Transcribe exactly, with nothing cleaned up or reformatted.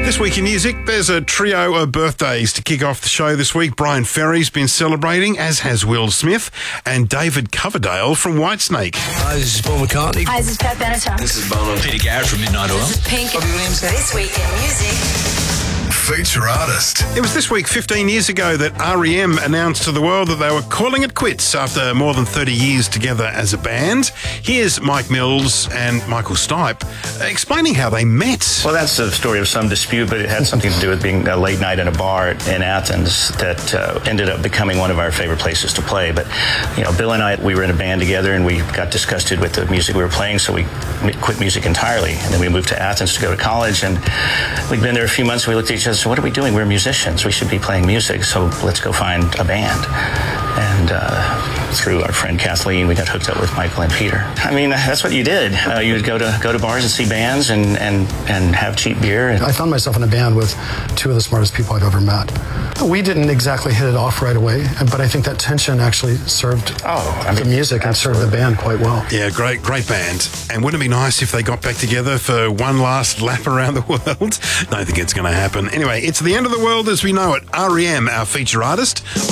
This week in music, there's a trio of birthdays to kick off the show this week. Brian Ferry's been celebrating, as has Will Smith, and David Coverdale from Whitesnake. Hi, this is Paul McCartney. Hi, this is Pat Benatar. This is Bono. Peter Garrett from Midnight Oil. This is Pink. Bobby Williams. This week in music. Feature artist. It was this week fifteen years ago that R E M announced to the world that they were calling it quits after more than thirty years together as a band. Here's Mike Mills and Michael Stipe explaining how they met. Well, that's the story of some dispute, but it had something to do with being a late night in a bar in Athens that uh, ended up becoming one of our favorite places to play. But, you know, Bill and I, we were in a band together and we got disgusted with the music we were playing, so we quit music entirely. And then we moved to Athens to go to college, and we'd been there a few months and we looked at each other and said, what are we doing? We're musicians. We should be playing music, so let's go find a band. And uh, through our friend Kathleen, we got hooked up with Michael and Peter. I mean, that's what you did. Uh, you would go to go to bars and see bands and, and, and have cheap beer. I found myself in a band with two of the smartest people I've ever met. We didn't exactly hit it off right away, but I think that tension actually served oh, I mean, the music absolutely. and served the band quite well. Yeah, great, great band. And wouldn't it be nice if they got back together for one last lap around the world? Don't think it's going to happen. Anyway, it's the end of the world as we know it. R E M, our feature artist.